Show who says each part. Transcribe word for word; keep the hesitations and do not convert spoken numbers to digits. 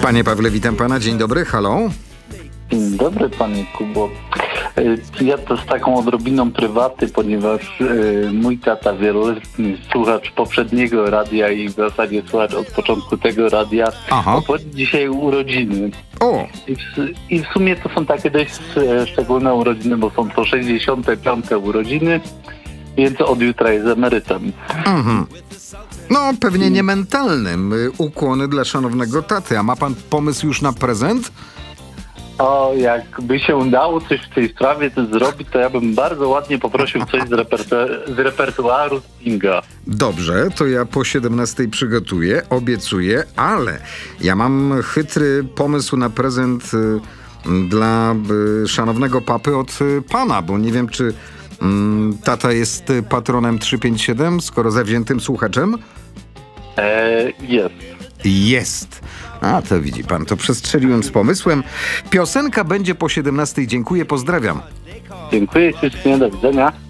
Speaker 1: Panie Pawle, witam pana. Dzień dobry, halo.
Speaker 2: Dzień dobry, panie Kubo. Y, Ja to z taką odrobiną prywaty, ponieważ y, mój tata, wieloletni słuchacz poprzedniego radia i w zasadzie słuchacz od początku tego radia,
Speaker 1: Aha.
Speaker 2: obchodzi dzisiaj urodziny.
Speaker 1: O,
Speaker 2: I w, I w sumie to są takie dość e, szczególne urodziny, bo są to sześćdziesiąte piąte urodziny, więc od jutra jest emerytem.
Speaker 1: mhm. No pewnie nie mentalnym. Y, Ukłony dla szanownego taty. A ma pan pomysł już na prezent?
Speaker 2: O, jakby się udało coś w tej sprawie to zrobić, to ja bym bardzo ładnie poprosił coś z, repertu- z repertuaru Stinga.
Speaker 1: Dobrze, to ja po siedemnastej przygotuję, obiecuję, ale ja mam chytry pomysł na prezent y, dla y, szanownego papy od y, pana, bo nie wiem, czy y, tata jest y, patronem trzysta pięćdziesiąt siedem, skoro zawziętym słuchaczem.
Speaker 2: E, jest.
Speaker 1: Jest. A to widzi pan, to przestrzeliłem z pomysłem. Piosenka będzie po siedemnastej. Dziękuję, pozdrawiam.
Speaker 2: Dziękuję ślicznie, do widzenia.